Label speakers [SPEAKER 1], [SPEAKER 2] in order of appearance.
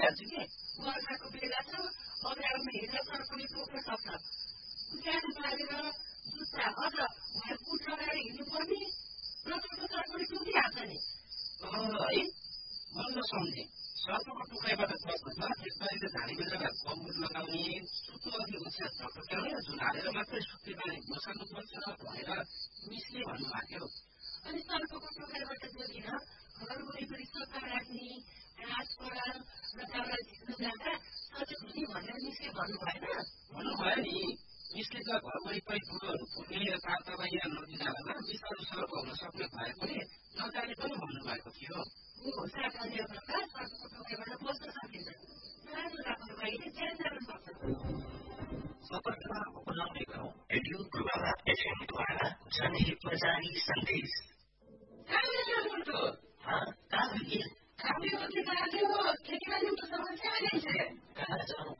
[SPEAKER 1] भनिहाल्छु कि वर्षाको बेला छ बजारमा हिँड्दा पनि टोक्न सक्छ ज्यान पारेर जुत्ता अझ बुट लगाएर हिँड्नुपर्ने रचको पनि टुकिहाल्छ नि
[SPEAKER 2] है बल्ल सम्झे सर्पको टुकाइबाट बस्नुमा त्यसबारे धानीको जग्गा कम्बुट लगाउने सुत्नु अघि ओछ्यान टक्टक्याउने जुन हालेर मात्रै सुत्ने बानी बसाल्नुपर्छ भनेर मिसले भन्नुभएको
[SPEAKER 1] अनि सर्पको टुकाइबाट जोगिन घर वरिपरि सफा राख्ने घाँस पराल र दाउरा झिक्न जाँदा सचेत हुने भनेर मिसले
[SPEAKER 2] भन्नुभयो नि मिसले त घर वरिपरि फुलहरू फुल्ने तारतबाइया नदी नालामा विषालु सर्प हुन सक्ने भए पनि नजाने पनि भन्नुभएको थियो
[SPEAKER 1] सर्पको टुकाइबाट बस्न सकिन्छ सानो लापरवाहीले ज्यान जान सक्छ
[SPEAKER 3] सतर्कता अपनाउने गरौँ रेडियो पूर्वाभात एफएमद्वारा जनहितमचारी सन्देश
[SPEAKER 1] खेतीबालीको समस्या कहाँ जाउँ